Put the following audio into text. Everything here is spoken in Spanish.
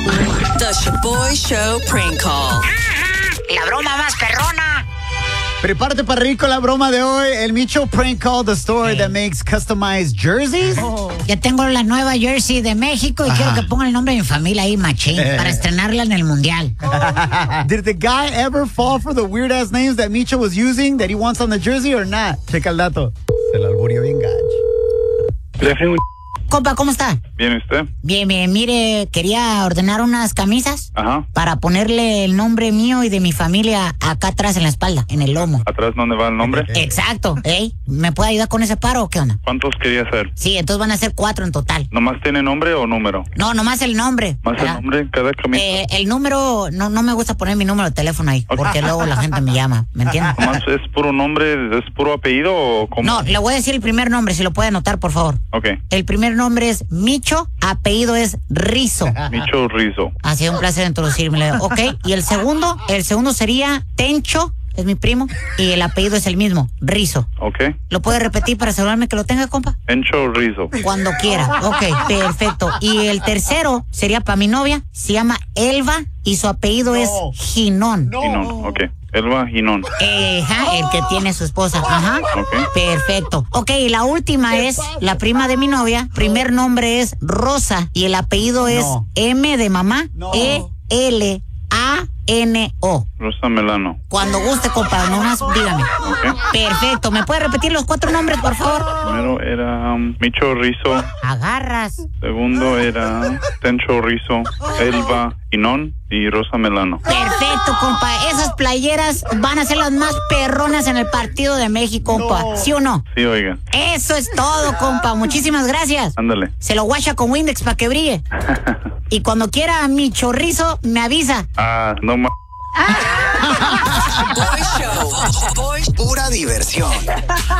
The Shaboy Show prank call. La broma más perrona. Prepárate para reír con la broma de hoy. El Micho Prank Call, the store that makes customized jerseys. Ya tengo la nueva jersey de México y quiero que pongan el nombre de mi familia ahí, machín, para estrenarla en el mundial. Did the guy ever fall for the weird ass names that Micho was using that he wants on the jersey or not? Checa el dato. Se lo alburió bien gacho. Compa, ¿cómo está? Bien, ¿usted? Bien, bien. Mire, quería ordenar unas camisas para ponerle el nombre mío y de mi familia acá atrás en la espalda, en el lomo. ¿Atrás dónde va el nombre? Exacto. ¿Me puede ayudar con ese paro o qué onda? ¿Cuántos quería hacer? Sí, entonces van a ser 4 en total. ¿Nomás tiene nombre o número? No, nomás el nombre. ¿Más el nombre cada camisa? El número, no me gusta poner mi número de teléfono ahí, porque luego la gente me llama, ¿me entiendes? ¿Nomás es puro nombre, es puro apellido o cómo? No, le voy a decir el primer nombre, si lo puede anotar, por favor. Ok. El primer nombre es Micho, apellido es Rizo. Micho Rizo. Ha sido un placer introducirme. Ok, y el segundo sería Tencho, es mi primo, y el apellido es el mismo, Rizo. Ok. ¿Lo puede repetir para asegurarme que lo tenga, compa? Tencho Rizo. Cuando quiera. Ok, perfecto. Y el tercero sería para mi novia, se llama Elba y su apellido es Ginón. Ginón, ok. Elba Ginón. El que tiene su esposa. Ajá. Ok. Perfecto. Ok, y la última es la prima de mi novia. Primer nombre es Rosa y el apellido es M de mamá, ELANO. Rosa Melano. Cuando guste, compa, nomás dígame. Ok. Perfecto. ¿Me puede repetir los 4 nombres, por favor? Primero era Micho Rizo. Agarras. Segundo era Tencho Rizo, Elba Ginón y Rosa Melano. Perfecto, compa. Esas playeras van a ser las más perronas en el partido de México, compa. ¿Sí o no? Sí, oiga. Eso es todo, compa. Muchísimas gracias. Ándale. Se lo guacha con Windex para que brille. Y cuando quiera mi chorrizo, me avisa. No más. Shaboy Show. Pura diversión.